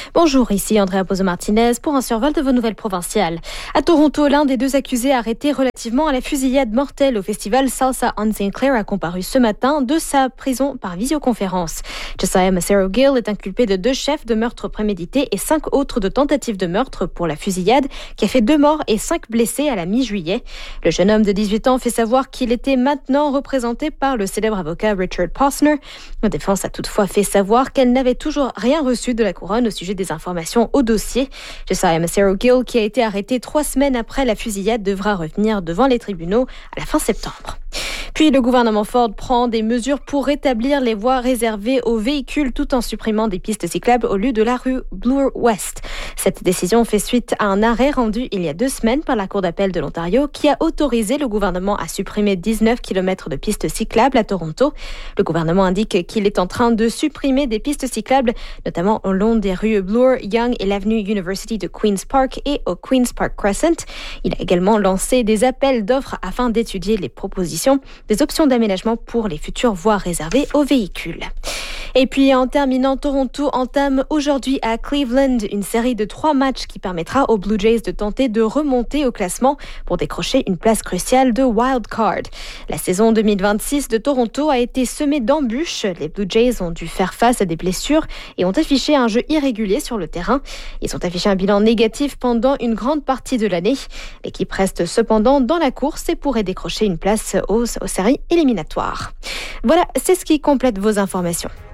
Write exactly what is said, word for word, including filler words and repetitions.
Bonjour, ici Andrea Pozo-Martinez pour un survol de vos nouvelles provinciales. À Toronto, l'un des deux accusés arrêtés relativement à la fusillade mortelle au festival Salsa on Saint Clair a comparu ce matin de sa prison par visioconférence. Josiah Macero-Gill est inculpé de deux chefs de meurtre prémédité et cinq autres de tentatives de meurtre pour la fusillade qui a fait deux morts et cinq blessés à la mi-juillet. Le jeune homme de dix-huit ans fait savoir qu'il était maintenant représenté par le célèbre avocat Richard Posner. La défense a toutefois fait savoir qu'elle n'avait toujours rien reçu de la couronne au sujet des informations au dossier. Josiah Macero-Gill, qui a été arrêté trois semaines après la fusillade, devra revenir devant les tribunaux à la fin septembre. Puis le gouvernement Ford prend des mesures pour rétablir les voies réservées aux véhicules tout en supprimant des pistes cyclables au lieu de la rue Bloor West. Cette décision fait suite à un arrêt rendu il y a deux semaines par la Cour d'appel de l'Ontario qui a autorisé le gouvernement à supprimer dix-neuf kilomètres de pistes cyclables à Toronto. Le gouvernement indique qu'il est en train de supprimer des pistes cyclables, notamment au long des rues Bloor, Yonge et l'avenue University de Queen's Park et au Queen's Park Crescent. Il a également lancé des appels d'offres afin d'étudier les propositions des options d'aménagement pour les futures voies réservées aux véhicules. Et puis en terminant, Toronto entame aujourd'hui à Cleveland une série de trois matchs qui permettra aux Blue Jays de tenter de remonter au classement pour décrocher une place cruciale de wild card. La saison deux mille vingt-six de Toronto a été semée d'embûches. Les Blue Jays ont dû faire face à des blessures et ont affiché un jeu irrégulier sur le terrain. Ils ont affiché un bilan négatif pendant une grande partie de l'année. L'équipe reste cependant dans la course et pourrait décrocher une place aux, aux séries éliminatoires. Voilà, c'est ce qui complète vos informations.